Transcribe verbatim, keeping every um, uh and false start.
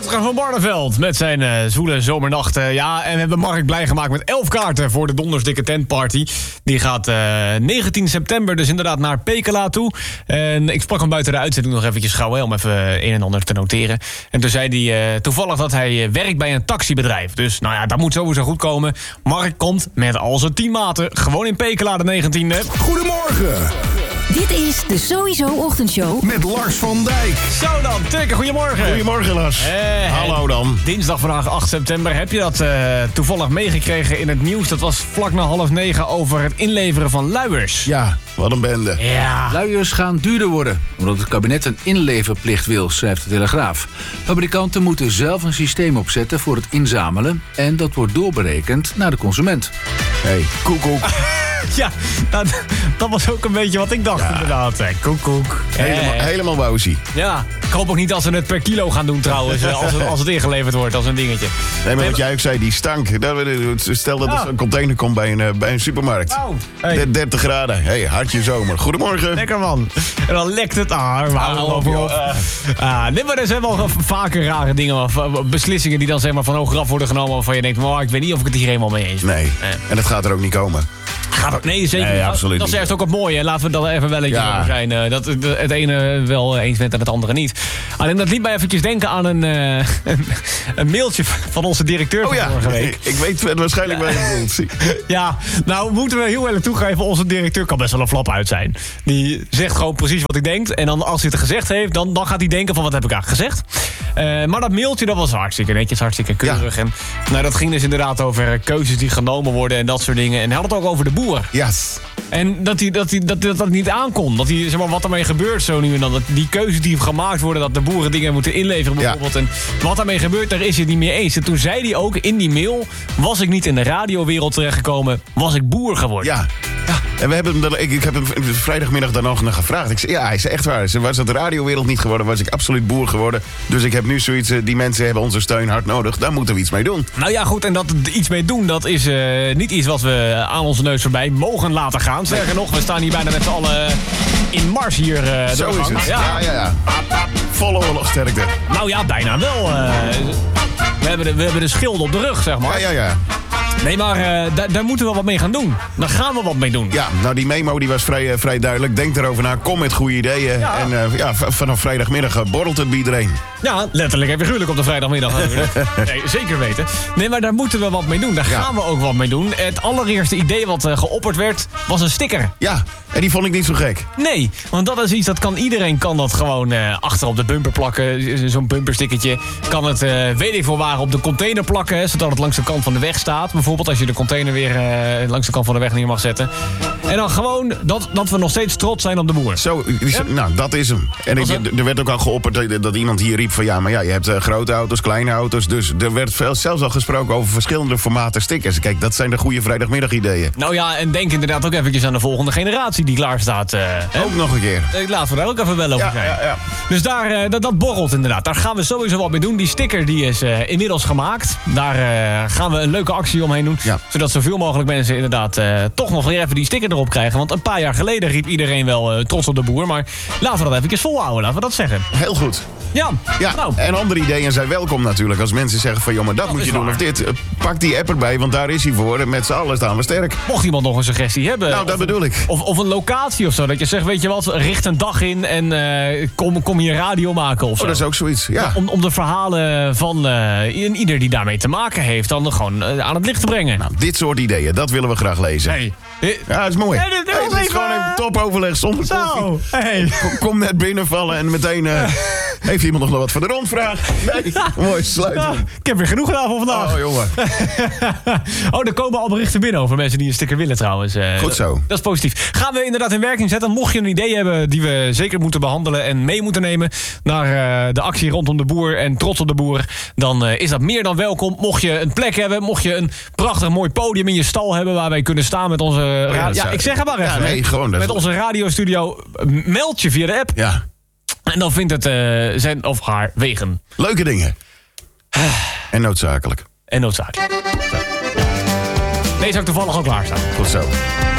Rutger van Barneveld met zijn uh, zwoele zomernachten. Ja, en we hebben Mark blij gemaakt met elf kaarten voor de Dondersdikke Tentparty. Die gaat uh, negentien september dus inderdaad naar Pekela toe. En ik sprak hem buiten de uitzending nog eventjes gauw hè, om even een en ander te noteren. En toen zei hij uh, toevallig dat hij werkt bij een taxibedrijf. Dus nou ja, dat moet sowieso goed komen. Mark komt met al zijn teammaten gewoon in Pekela de negentiende. Goedemorgen. Dit is de Sowieso Ochtendshow met Lars van Dijk. Zo dan, Tikke, goedemorgen. Goedemorgen, Lars. Eh, Hallo dan. Dinsdag vandaag acht september. Heb je dat uh, toevallig meegekregen in het nieuws? Dat was vlak na half negen over het inleveren van luiers. Ja, wat een bende. Ja. Luiers gaan duurder worden, omdat het kabinet een inleverplicht wil, schrijft de Telegraaf. Fabrikanten moeten zelf een systeem opzetten voor het inzamelen en dat wordt doorberekend naar de consument. Hé, hey, koekoek. Ja, dat, dat was ook een beetje wat ik dacht ja. inderdaad. Koek, koek. Helemaal, eh. helemaal wauzie. Ja, ik hoop ook niet dat ze het per kilo gaan doen trouwens, als het, als het ingeleverd wordt als een dingetje. Nee, maar wat jij ook zei, die stank. Stel dat er ja. een container komt bij een, bij een supermarkt. Oh, hey. dertig graden. Hé, hey, hartje zomer. Goedemorgen. Lekker man. En dan lekt het aan. Ah, op, uh. ah, nee, maar er zijn wel vaker rare dingen, beslissingen die dan zeg maar van hoog af worden genomen waarvan je denkt, maar ik weet niet of ik het hier helemaal mee eens ben. Nee, eh. en dat gaat er ook niet komen. Gaat ook, nee, zeker nee, absoluut dat is juist ook het mooie. Laten we dat even wel een keer over zijn. Uh, dat het ene wel eens bent en het andere niet. Alleen dat liet mij eventjes denken aan een, uh, een, een mailtje van onze directeur van oh, ja. vorige week. Ik weet het waarschijnlijk wel even. Ja, nou moeten we heel eerlijk toegeven. Onze directeur kan best wel een flap uit zijn. Die zegt gewoon precies wat hij denkt. En dan als hij het gezegd heeft, dan, dan gaat hij denken van wat heb ik eigenlijk gezegd. Uh, maar dat mailtje dat was hartstikke netjes, hartstikke keurig. Ja. En, nou, dat ging dus inderdaad over keuzes die genomen worden en dat soort dingen. En hij had het ook over de boer. Yes. En dat hij dat, hij, dat, dat, dat niet aankon. Dat hij, zeg maar, wat ermee gebeurt zo nu en dan. Dat die keuzes die gemaakt worden, dat de boeren dingen moeten inleveren bijvoorbeeld. Ja. En wat daarmee gebeurt, daar is hij het niet mee eens. En toen zei hij ook in die mail, was ik niet in de radiowereld terechtgekomen, was ik boer geworden. Ja. Ja. En we hebben hem, ik, ik heb hem vrijdagmiddag daar nog naar gevraagd. Ik zei, ja, hij is echt waar. Was het de radiowereld niet geworden, was ik absoluut boer geworden. Dus ik heb nu zoiets, die mensen hebben onze steun hard nodig. Daar moeten we iets mee doen. Nou ja, goed, en dat iets mee doen, dat is uh, niet iets wat we aan onze neus voorbij mogen laten gaan. Sterker nog, we staan hier bijna met z'n allen in mars hier. Uh, Zo is het. Ja, ja, ja. ja. Volle oorlogsterkte. Nou ja, bijna wel. Uh, we, hebben de, we hebben de schild op de rug, zeg maar. Ja, ja, ja. Nee, maar uh, da- daar moeten we wat mee gaan doen. Daar gaan we wat mee doen. Ja, nou die memo die was vrij, uh, vrij duidelijk. Denk erover na, kom met goede ideeën. Ja. En uh, ja, v- vanaf vrijdagmiddag uh, borrelt het bij iedereen. Ja, letterlijk en figuurlijk op de vrijdagmiddag. Nee, zeker weten. Nee, maar daar moeten we wat mee doen. Daar ja. gaan we ook wat mee doen. Het allereerste idee wat uh, geopperd werd, was een sticker. Ja, en die vond ik niet zo gek. Nee, want dat is iets, dat kan iedereen kan dat gewoon uh, achter op de bumper plakken. Zo'n bumperstickertje. Kan het, uh, weet ik veel waar, op de container plakken. Hè, zodat het langs de kant van de weg staat. Bijvoorbeeld als je de container weer uh, langs de kant van de weg neer mag zetten. En dan gewoon dat, dat we nog steeds trots zijn op de boer. Zo, die, ja? nou, dat is hem. En ik, er werd ook al geopperd dat, dat iemand hier riep van ja, maar ja, je hebt uh, grote auto's, kleine auto's. Dus er werd veel, zelfs al gesproken over verschillende formaten stickers. Kijk, dat zijn de goede vrijdagmiddag ideeën. Nou ja, en denk inderdaad ook eventjes aan de volgende generatie die klaar staat. Uh, ook nog een keer. Laten we daar ook even wel over ja, zijn. Ja, ja. Dus daar, uh, dat, dat borrelt inderdaad. Daar gaan we sowieso wat mee doen. Die sticker die is uh, inmiddels gemaakt. Daar uh, gaan we een leuke actie omheen doen. Ja. Zodat zoveel mogelijk mensen inderdaad uh, toch nog weer even die sticker erop krijgen. Want een paar jaar geleden riep iedereen wel uh, trots op de boer. Maar laten we dat eventjes volhouden. Laten we dat zeggen. Heel goed. Ja, ja nou. En andere ideeën zijn welkom natuurlijk. Als mensen zeggen van, joh, maar dat, dat moet je doen waar. Of dit. Pak die app erbij, want daar is hij voor. Met z'n allen staan we sterk. Mocht iemand nog een suggestie hebben. Nou, dat of, bedoel ik. Of, of een locatie of zo. Dat je zegt, weet je wat, richt een dag in en uh, kom, kom hier radio maken of zo. Oh, dat is ook zoiets, ja. Om, om de verhalen van uh, ieder die daarmee te maken heeft dan gewoon uh, aan het licht te brengen. Nou, dit soort ideeën, dat willen we graag lezen. Hey. Ja, dat is mooi. Hey, dit, dit, hey, dit is even... gewoon even topoverleg zonder koffie. Hey. Kom, kom net binnenvallen en meteen... Uh, heeft iemand nog wat voor de rondvraag? Nee, mooi, sluiten. Ja, ik heb weer genoeg gedaan voor vandaag. Oh, jongen. Oh, er komen al berichten binnen over mensen die een sticker willen trouwens. Uh, Goed zo. Dat is positief. Gaan we inderdaad in werking zetten. Mocht je een idee hebben die we zeker moeten behandelen en mee moeten nemen naar uh, de actie rondom de boer en trots op de boer, dan uh, is dat meer dan welkom. Mocht je een plek hebben, mocht je een prachtig mooi podium in je stal hebben waar wij kunnen staan met onze... Ja, ra- ja ik zeg het maar even. Ja, nee, gewoon, met onze radiostudio. Meld je via de app. Ja. En dan vindt het uh, zijn of haar wegen. Leuke dingen. En noodzakelijk. En noodzakelijk. Deze had ik toevallig al klaarstaan. Goed zo.